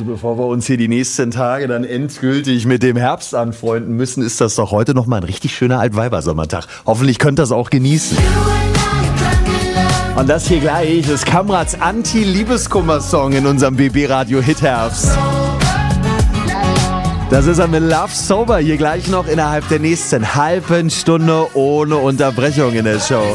bevor wir uns hier die nächsten Tage dann endgültig mit dem Herbst anfreunden müssen, ist das doch heute nochmal ein richtig schöner Altweibersommertag. Hoffentlich könnt ihr das auch genießen. Und das hier gleich ist Kamrads Anti-Liebeskummer-Song in unserem BB-Radio Hit-Herbst. Das ist er mit Love Sober hier gleich noch innerhalb der nächsten halben Stunde ohne Unterbrechung in der Show.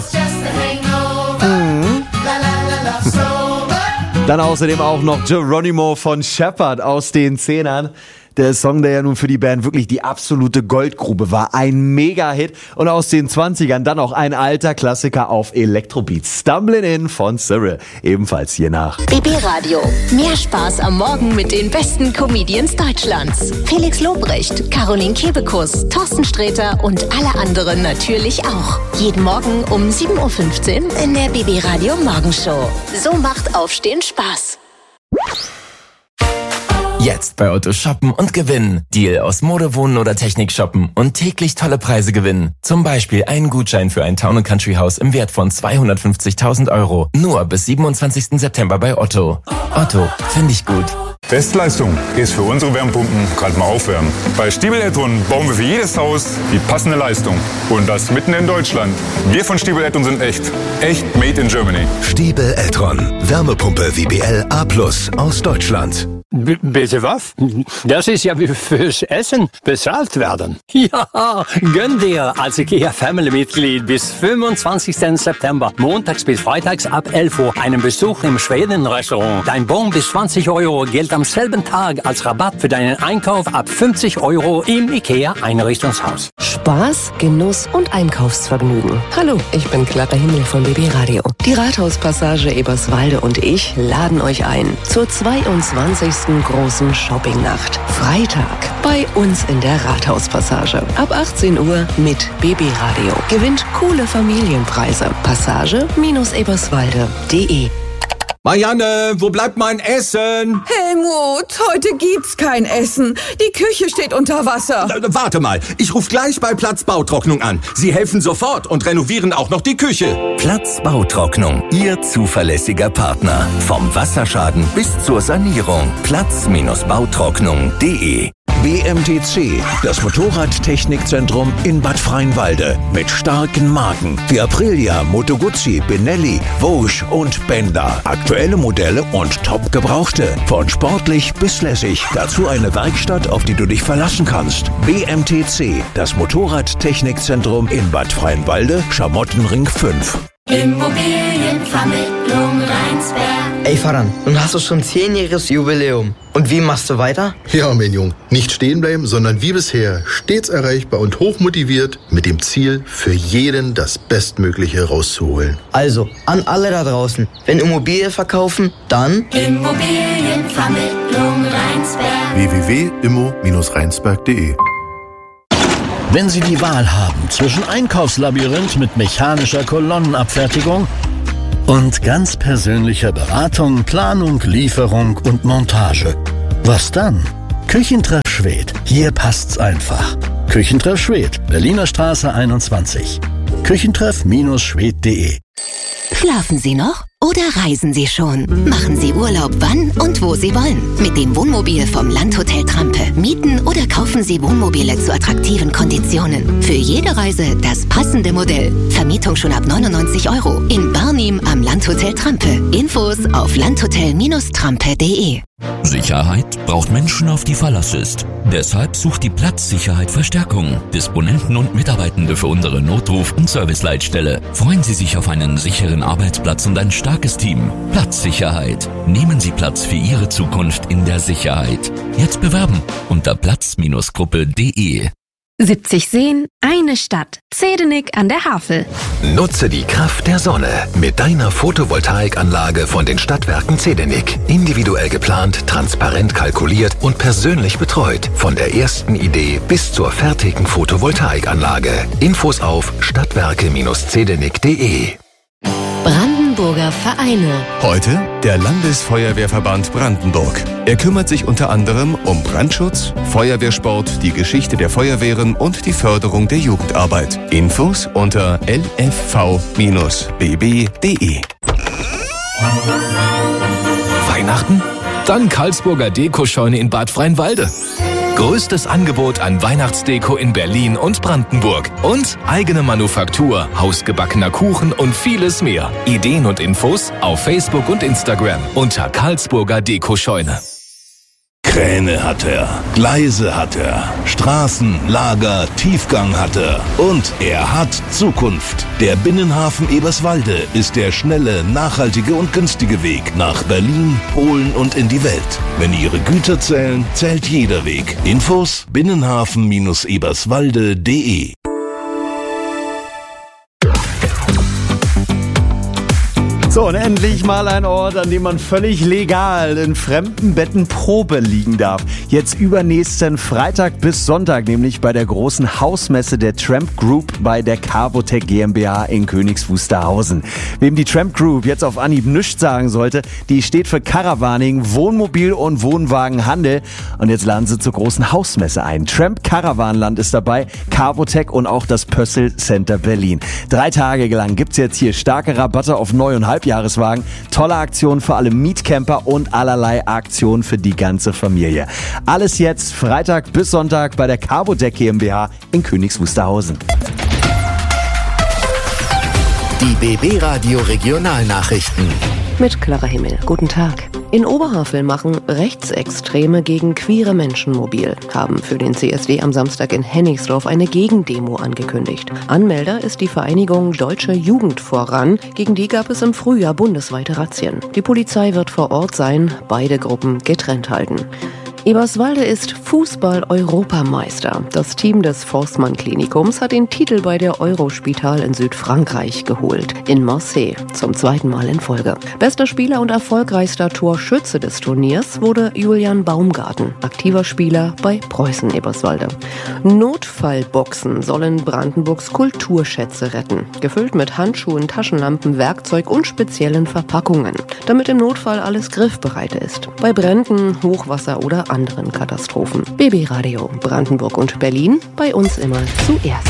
Dann außerdem auch noch Geronimo von Shepherd aus den Zehnern. Der Song, der ja nun für die Band wirklich die absolute Goldgrube war. Ein Mega-Hit. Und aus den 20ern dann auch ein alter Klassiker auf Elektrobeat. Stumbling In von Cyril. Ebenfalls hier nach. BB Radio. Mehr Spaß am Morgen mit den besten Comedians Deutschlands. Felix Lobrecht, Caroline Kebekus, Thorsten Sträter und alle anderen natürlich auch. Jeden Morgen um 7.15 Uhr in der BB Radio Morgenshow. So macht Aufstehen Spaß. Jetzt bei Otto shoppen und gewinnen. Deal aus Mode, Wohnen oder Technik shoppen und täglich tolle Preise gewinnen. Zum Beispiel einen Gutschein für ein Town & Country Haus im Wert von 250.000 €. Nur bis 27. September bei Otto. Otto, finde ich gut. Bestleistung ist für unsere Wärmepumpen gerade mal aufwärmen. Bei Stiebel Eltron bauen wir für jedes Haus die passende Leistung. Und das mitten in Deutschland. Wir von Stiebel Eltron sind echt. Echt made in Germany. Stiebel Eltron. Wärmepumpe WBL A+ aus Deutschland. Bitte was? Das ist ja wie fürs Essen bezahlt werden. Ja, gönn dir als IKEA-Family-Mitglied bis 25. September, montags bis freitags ab 11 Uhr, einen Besuch im Schweden-Restaurant. Dein Bon bis 20 € gilt am selben Tag als Rabatt für deinen Einkauf ab 50 € im IKEA-Einrichtungshaus. Spaß, Genuss und Einkaufsvergnügen. Hallo, ich bin Clara Himmel von BB Radio. Die Rathauspassage Eberswalde und ich laden euch ein zur 22. großen Shoppingnacht. Freitag bei uns in der Rathauspassage. Ab 18 Uhr mit BB Radio. Gewinnt coole Familienpreise. Passage-eberswalde.de. Marianne, wo bleibt mein Essen? Helmut, heute gibt's kein Essen. Die Küche steht unter Wasser. Warte mal, ich rufe gleich bei Platz Bautrocknung an. Sie helfen sofort und renovieren auch noch die Küche. Platz Bautrocknung, Ihr zuverlässiger Partner. Vom Wasserschaden bis zur Sanierung. Platz-bautrocknung.de. BMTC, das Motorradtechnikzentrum in Bad Freienwalde. Mit starken Marken wie Aprilia, Moto Guzzi, Benelli, Vosges und Benda. Aktuelle Modelle und top gebrauchte. Von sportlich bis lässig. Dazu eine Werkstatt, auf die du dich verlassen kannst. BMTC, das Motorradtechnikzentrum in Bad Freienwalde, Schamottenring 5. Immobilienvermittlung Rheinsberg. Ey Faran, nun hast du schon 10-jähriges Jubiläum. Und wie machst du weiter? Ja, mein Jung, nicht stehen bleiben, sondern wie bisher stets erreichbar und hochmotiviert mit dem Ziel, für jeden das Bestmögliche rauszuholen. Also, an alle da draußen, wenn Immobilie verkaufen, dann Immobilienvermittlung Rheinsberg. www.immo-rheinsberg.de. Wenn Sie die Wahl haben zwischen Einkaufslabyrinth mit mechanischer Kolonnenabfertigung und ganz persönlicher Beratung, Planung, Lieferung und Montage, was dann? Küchentreff Schwedt. Hier passt's einfach. Küchentreff Schwedt, Berliner Straße 21. Küchentreff-schwedt.de. Schlafen Sie noch oder reisen Sie schon? Machen Sie Urlaub wann und wo Sie wollen. Mit dem Wohnmobil vom Landhotel Trampe. Mieten oder kaufen Sie Wohnmobile zu attraktiven Konditionen. Für jede Reise das passende Modell. Vermietung schon ab 99 € in Barnim am Landhotel Trampe. Infos auf landhotel-trampe.de. Sicherheit braucht Menschen, auf die Verlass ist. Deshalb sucht die Platzsicherheit Verstärkung. Disponenten und Mitarbeitende für unsere Notruf- und Serviceleitstelle. Freuen Sie sich auf einen sicheren Arbeitsplatz und ein starkes Team. Platzsicherheit. Nehmen Sie Platz für Ihre Zukunft in der Sicherheit. Jetzt bewerben unter platz-gruppe.de. 70 Seen, eine Stadt. Zedenik an der Havel. Nutze die Kraft der Sonne mit deiner Photovoltaikanlage von den Stadtwerken Zedenik. Individuell geplant, transparent kalkuliert und persönlich betreut. Von der ersten Idee bis zur fertigen Photovoltaikanlage. Infos auf stadtwerke-zedenik.de. Brandenburger Vereine. Heute der Landesfeuerwehrverband Brandenburg. Er kümmert sich unter anderem um Brandschutz, Feuerwehrsport, die Geschichte der Feuerwehren und die Förderung der Jugendarbeit. Infos unter lfv-bb.de. Weihnachten? Dann Karlsburger Dekoscheune in Bad Freienwalde. Größtes Angebot an Weihnachtsdeko in Berlin und Brandenburg. Und eigene Manufaktur, hausgebackener Kuchen und vieles mehr. Ideen und Infos auf Facebook und Instagram unter Karlsburger Dekoscheune. Kräne hat er, Gleise hat er, Straßen, Lager, Tiefgang hat er. Und er hat Zukunft. Der Binnenhafen Eberswalde ist der schnelle, nachhaltige und günstige Weg nach Berlin, Polen und in die Welt. Wenn Ihre Güter zählen, zählt jeder Weg. Infos binnenhafen-eberswalde.de. So, und endlich mal ein Ort, an dem man völlig legal in fremden Betten Probe liegen darf. Jetzt übernächsten Freitag bis Sonntag, nämlich bei der großen Hausmesse der Tramp Group bei der Carbotec GmbH in Königs Wusterhausen. Wem die Tramp Group jetzt auf Anhieb nichts sagen sollte, die steht für Caravaning, Wohnmobil- und Wohnwagenhandel. Und jetzt laden sie zur großen Hausmesse ein. Tramp Caravanland ist dabei, Carbotec und auch das Pössl Center Berlin. 3 Tage lang gibt's jetzt hier starke Rabatte auf Neu- und Halbjahreswagen, tolle Aktionen für alle Mietcamper und allerlei Aktionen für die ganze Familie. Alles jetzt Freitag bis Sonntag bei der Carbotec GmbH in Königs Wusterhausen. Die BB Radio Regionalnachrichten. Mit Clara Himmel. Guten Tag. In Oberhavel machen Rechtsextreme gegen queere Menschen mobil, haben für den CSD am Samstag in Hennigsdorf eine Gegendemo angekündigt. Anmelder ist die Vereinigung Deutsche Jugend voran. Gegen die gab es im Frühjahr bundesweite Razzien. Die Polizei wird vor Ort sein, beide Gruppen getrennt halten. Eberswalde ist Fußball-Europameister. Das Team des Forstmann-Klinikums hat den Titel bei der Eurospital in Südfrankreich geholt, in Marseille, zum 2. Mal in Folge. Bester Spieler und erfolgreichster Torschütze des Turniers wurde Julian Baumgarten, aktiver Spieler bei Preußen Eberswalde. Notfallboxen sollen Brandenburgs Kulturschätze retten, gefüllt mit Handschuhen, Taschenlampen, Werkzeug und speziellen Verpackungen, damit im Notfall alles griffbereit ist. Bei Bränden, Hochwasser oder anderen Katastrophen. BB Radio Brandenburg und Berlin, bei uns immer zuerst.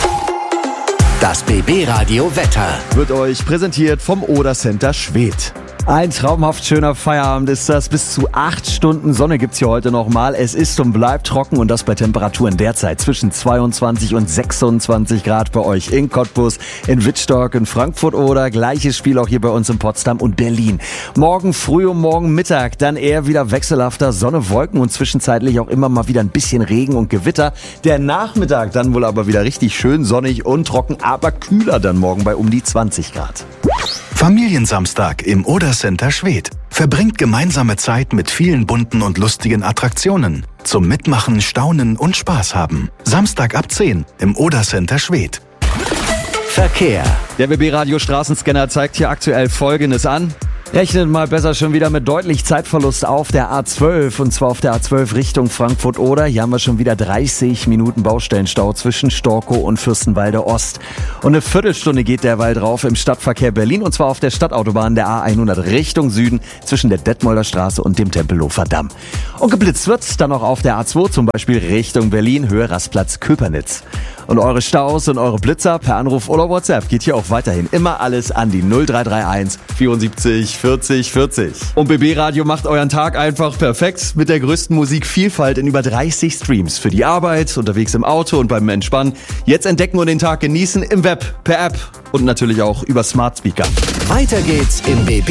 Das BB Radio Wetter wird euch präsentiert vom Oder Center Schwedt. Ein traumhaft schöner Feierabend ist das. Bis zu 8 Stunden Sonne gibt's hier heute nochmal. Es ist und bleibt trocken und das bei Temperaturen derzeit zwischen 22 und 26 Grad bei euch in Cottbus, in Wittstock, in Frankfurt oder gleiches Spiel auch hier bei uns in Potsdam und Berlin. Morgen früh und morgen Mittag dann eher wieder wechselhafter Sonne, Wolken und zwischenzeitlich auch immer mal wieder ein bisschen Regen und Gewitter. Der Nachmittag dann wohl aber wieder richtig schön sonnig und trocken, aber kühler dann morgen bei um die 20 Grad. Familiensamstag im Oder Center Schwedt. Verbringt gemeinsame Zeit mit vielen bunten und lustigen Attraktionen. Zum Mitmachen, Staunen und Spaß haben. Samstag ab 10 im Oder Center Schwedt. Verkehr. Der BB Radio Straßenscanner zeigt hier aktuell Folgendes an. Rechnet mal besser schon wieder mit deutlich Zeitverlust auf der A12 und zwar auf der A12 Richtung Frankfurt-Oder. Hier haben wir schon wieder 30 Minuten Baustellenstau zwischen Storkow und Fürstenwalde Ost. Und eine Viertelstunde geht derweil drauf im Stadtverkehr Berlin und zwar auf der Stadtautobahn der A100 Richtung Süden zwischen der Detmolder Straße und dem Tempelhofer Damm. Und geblitzt wird's dann auch auf der A2 zum Beispiel Richtung Berlin, Höhe Rastplatz Köpernitz. Und eure Staus und eure Blitzer per Anruf oder WhatsApp geht hier auch weiterhin immer alles an die 0331 74 40 40. Und BB Radio macht euren Tag einfach perfekt mit der größten Musikvielfalt in über 30 Streams. Für die Arbeit, unterwegs im Auto und beim Entspannen. Jetzt entdecken und den Tag genießen im Web, per App und natürlich auch über Smart Speaker. Weiter geht's im BB